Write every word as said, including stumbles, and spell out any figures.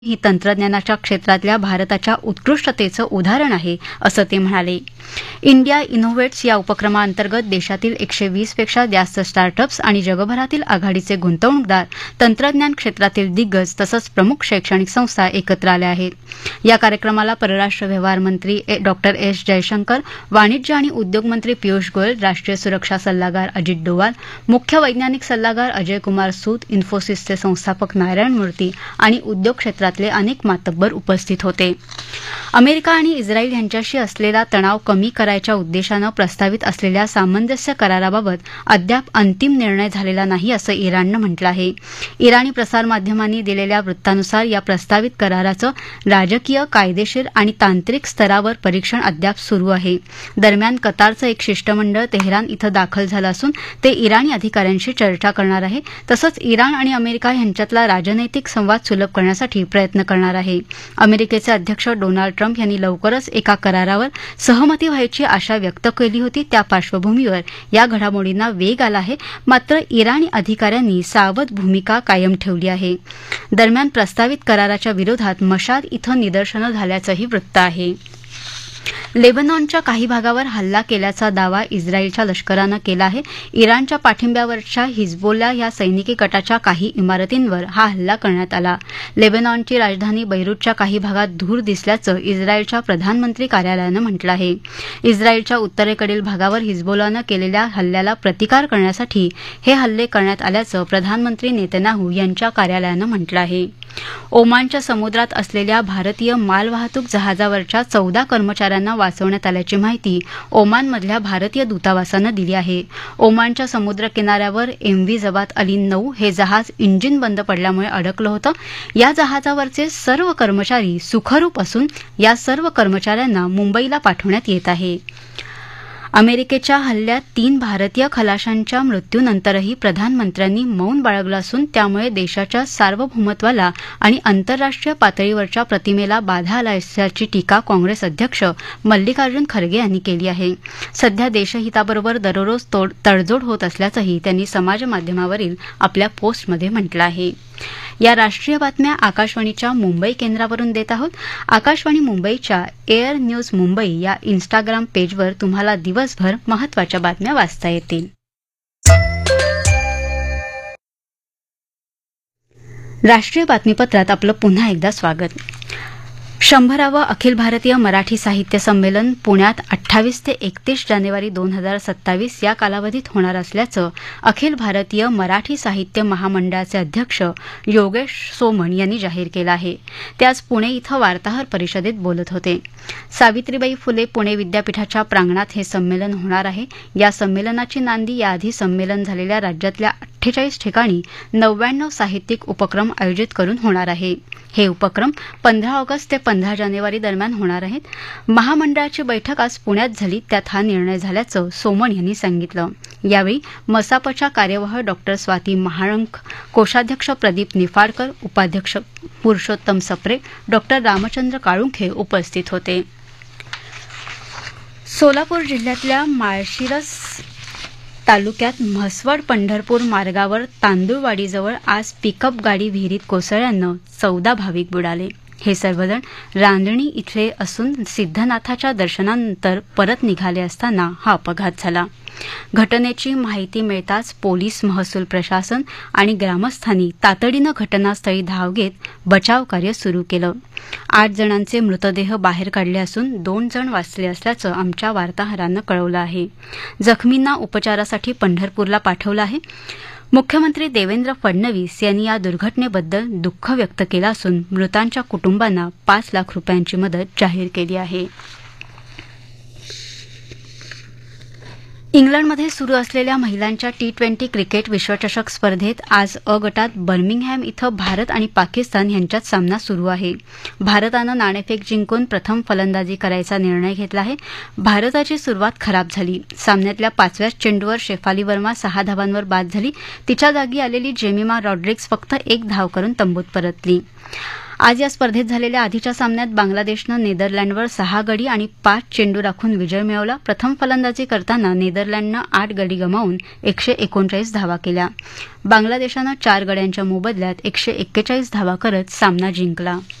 ही तंत्रज्ञानाच्या क्षेत्रातल्या भारताच्या उत्कृष्टतेचं उदाहरण आहे असं ते म्हणाले. इंडिया इनोव्हेट्स या उपक्रमाअंतर्गत देशातील एकशे वीस पेक्षा जास्त स्टार्टअप्स आणि जगभरातील आघाडीचे गुंतवणूकदार, तंत्रज्ञान क्षेत्रातील दिग्गज तसंच प्रमुख शैक्षणिक संस्था एकत्र आल्या आहेत. या कार्यक्रमाला परराष्ट्र व्यवहार मंत्री डॉक्टर एस जयशंकर, वाणिज्य आणि उद्योग मंत्री पियुष गोयल, राष्ट्रीय सुरक्षा सल्लागार अजित डोवाल, मुख्य वैज्ञानिक सल्लागार अजय कुमार सूद, इन्फोसिसचे संस्थापक नारायण मूर्ती आणि उद्योग क्षेत्रातले अनेक मातब्बर उपस्थित होते. अमेरिका आणि इस्रायल यांच्याशी असलेला तणाव कमी करायच्या उद्देशानं प्रस्तावित असलेल्या सामंजस्य कराराबाबत अद्याप अंतिम निर्णय झालेला नाही असं इराणनं म्हटलं आहे. इराणी प्रसारमाध्यमांनी दिलेल्या वृत्तानुसार या प्रस्तावित कराराचं राजकीय, कायदेशीर आणि तांत्रिक स्तरावर परीक्षण अद्याप सुरू आहे. दरम्यान कतारचं एक शिष्टमंडळ तेहरान इथं दाखल झालं असून ते इराणी अधिकाऱ्यांशी चर्चा करणार आहे. तसंच इराण आणि अमेरिका यांच्यातला राजनैतिक संवाद सुलभ करण्यासाठी प्रयत्न करणार आहे. अमेरिकेचे अध्यक्ष डोनाल्ड ट्रम्प यांनी लवकरच एका करारावर सहमती व्हायची आशा व्यक्त केली होती. त्या पार्श्वभूमीवर या घडामोडींना वेग आला आहे. मात्र इराणी अधिकाऱ्यांनी सावध भूमिका कायम ठेवली आहे. दरम्यान प्रस्तावित कराराच्या विरोधात मशाद इथं निदर्शनं झाल्याचंही वृत्त आहे. लेबनॉनच्या काही भागावर हल्ला केल्याचा दावा इस्रायलच्या लष्करानं केला आहे. इराणच्या पाठिंब्यावरच्या हिजबोल्ला या सैनिकी गटाच्या काही इमारतींवर हा हल्ला करण्यात आला. लेबनॉनची राजधानी बैरूतच्या काही भागात धूर दिसल्याचं इस्रायलच्या प्रधानमंत्री कार्यालयानं म्हटलं आहे. इस्रायलच्या उत्तरेकडील भागावर हिजबोलानं केलेल्या हल्ल्याला प्रतिकार करण्यासाठी हे हल्ले करण्यात आल्याचं प्रधानमंत्री नेतन्याहू यांच्या कार्यालयानं म्हटलं आहे. ओमानच्या समुद्रात असलेल्या भारतीय मालवाहतूक जहाजावरच्या चौदा कर्मचाऱ्यांना वाचवण्यात आल्याची माहिती ओमानमधल्या भारतीय दूतावासानं दिली आहे. ओमानच्या समुद्र किनाऱ्यावर एम व्ही जबात अली नऊ हे जहाज इंजिन बंद पडल्यामुळे अडकलं होतं. या जहाजावरचे सर्व कर्मचारी सुखरूप असून या सर्व कर्मचाऱ्यांना मुंबईला पाठवण्यात येत आहे. अमेरिकेच्या हल्ल्यात तीन भारतीय खलाशांच्या मृत्यूनंतरही प्रधानमंत्र्यांनी मौन बाळगलं असून त्यामुळे देशाच्या सार्वभौमत्वाला आणि आंतरराष्ट्रीय पातळीवरच्या प्रतिमेला बाधा आला असल्याची टीका काँग्रेस अध्यक्ष मल्लिकार्जुन खरगे यांनी केली आहे. सध्या देशहिताबरोबर दररोज तडजोड होत असल्याचंही त्यांनी समाजमाध्यमावरील आपल्या पोस्टमध्ये म्हटलं आहे. या राष्ट्रीय बातम्या आकाशवाणीच्या मुंबई केंद्रावरून देत आहोत. आकाशवाणी मुंबईच्या एअर न्यूज मुंबई या इन्स्टाग्राम पेजवर तुम्हाला दिवसभर महत्त्वाच्या बातम्या वाचता येतील. राष्ट्रीय बातमीपत्रात आपलं पुन्हा एकदा स्वागत. शंभरावं अखिल भारतीय मराठी साहित्य संमेलन पुण्यात अठ्ठावीस ते एकतीस जानेवारी दोन हजार सत्तावीस या कालावधीत होणार असल्याचं अखिल भारतीय मराठी साहित्य महामंडळाचे अध्यक्ष योगेश सोमण यांनी जाहीर केलं आहे. ते आज पुणे इथं वार्ताहर परिषदेत बोलत होते. सावित्रीबाई फुले पुणे विद्यापीठाच्या प्रांगणात हे संमेलन होणार आहे. या संमेलनाची नांदी याआधी संमेलन झालेल्या राज्यातल्या अठ्ठेचाळीस ठिकाणी नव्याण्णव साहित्यिक उपक्रम आयोजित करून होणार आहे. हे उपक्रम पंधरा ऑगस्ट ते पंधरा जानेवारी दरम्यान होणार आहेत. महामंडळाची बैठक आज पुण्यात झाली, त्यात हा निर्णय झाल्याचं सोमण यांनी सांगितलं. यावेळी मसापच्या कार्यवाह डॉक्टर स्वाती महाळंक, कोषाध्यक्ष प्रदीप निफाडकर, उपाध्यक्ष पुरुषोत्तम सप्रे, डॉक्टर रामचंद्र काळुंखे उपस्थित होते. सोलापूर जिल्ह्यातल्या माळशिरस तालुक्यात म्हसवड पंढरपूर मार्गावर तांदूळवाडीजवळ आज पिकअप गाडी विहिरीत कोसळल्यानं चौदा भाविक बुडाले. हे सर्वजण रांजणी इथले असून सिद्धनाथाच्या दर्शनानंतर परत निघाले असताना हा अपघात झाला. घटनेची माहिती मिळताच पोलीस, महसूल प्रशासन आणि ग्रामस्थांनी तातडीनं घटनास्थळी धाव घेत बचावकार्य सुरू केलं. आठ जणांचे मृतदेह बाहेर काढले असून दोन जण वाचले असल्याचं आमच्या वार्ताहरानं कळवलं आहे. जखमींना उपचारासाठी पंढरपूरला पाठवलं आहे. मुख्यमंत्री देवेंद्र फडणवीस यांनी या दुर्घटनेबद्दल दुःख व्यक्त केलं असून मृतांच्या कुटुंबांना पाच लाख रुपयांची मदत जाहीर केली आहे. इंग्लंडमध्ये सुरू असलेल्या महिलांच्या टी ट्वेंटी क्रिकेट विश्वचषक स्पर्धेत आज अ गटात बर्मिंगहॅम इथं भारत आणि पाकिस्तान यांच्यात सामना सुरू आहे. भारतानं नाणेफेक जिंकून प्रथम फलंदाजी करायचा निर्णय घेतला आहे. भारताची सुरुवात खराब झाली. सामन्यातल्या पाचव्याच चेंडूवर शेफाली वर्मा सहा धावांवर बाद झाली. तिच्या जागी आलेली जेमिमा रॉड्रिग्ज फक्त एक धाव करून तंबूत परतली. आज या स्पर्धेत झालेल्या आधीच्या सामन्यात बांगलादेशनं नेदरलँडवर सहा गडी आणि पाच चेंडू राखून विजय मिळवला. प्रथम फलंदाजी करताना नेदरलँडनं आठ गडी गमावून एकशे एकोणचाळीस धावा केल्या. बांगलादेशानं चार गड्यांच्या मोबदल्यात एकशे एक्केचाळीस धावा करत सामना जिंकला.